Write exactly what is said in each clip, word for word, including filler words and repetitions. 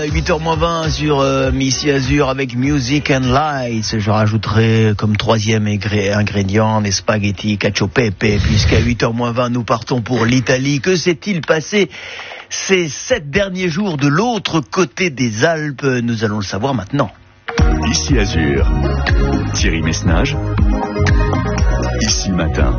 euh, huit heures moins vingt sur euh, Missy Azur avec Music and Lights. Je rajouterai comme troisième égré- ingrédient les spaghettis cacio pepe, puisqu'à huit heures moins vingt nous partons pour l'Italie. Que s'est-il passé ces sept derniers jours de l'autre côté des Alpes? Nous allons le savoir maintenant. Ici Azur, Thierry Messnage, ici Matin.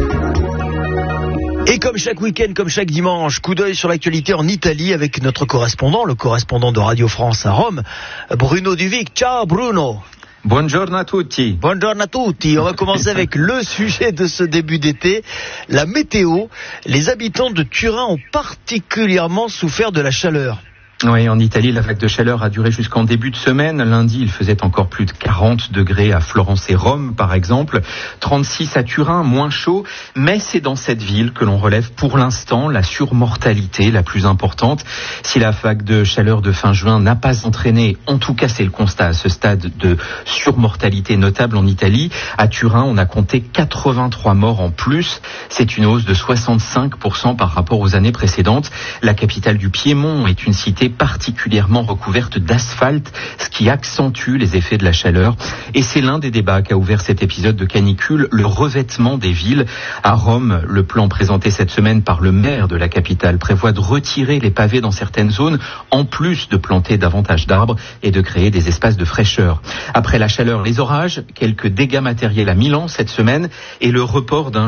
Et comme chaque week-end, comme chaque dimanche, coup d'œil sur l'actualité en Italie avec notre correspondant, le correspondant de Radio France à Rome, Bruno Duvic. Ciao Bruno. Buongiorno a tutti. Buongiorno a tutti. On va commencer avec le sujet de ce début d'été, la météo. Les habitants de Turin ont particulièrement souffert de la chaleur. Oui, en Italie, la vague de chaleur a duré jusqu'en début de semaine. Lundi, il faisait encore plus de quarante degrés à Florence et Rome, par exemple. trente-six à Turin, moins chaud. Mais c'est dans cette ville que l'on relève pour l'instant la surmortalité la plus importante. Si la vague de chaleur de fin juin n'a pas entraîné, en tout cas c'est le constat à ce stade, de surmortalité notable en Italie, à Turin, on a compté quatre-vingt-trois morts en plus. C'est une hausse de soixante-cinq pour cent par rapport aux années précédentes. La capitale du Piémont est une cité particulièrement recouverte d'asphalte, ce qui accentue les effets de la chaleur. Et c'est l'un des débats qu'a ouvert cet épisode de canicule, le revêtement des villes. À Rome, le plan présenté cette semaine par le maire de la capitale prévoit de retirer les pavés dans certaines zones, en plus de planter davantage d'arbres et de créer des espaces de fraîcheur. Après la chaleur, les orages, quelques dégâts matériels à Milan cette semaine et le report d'un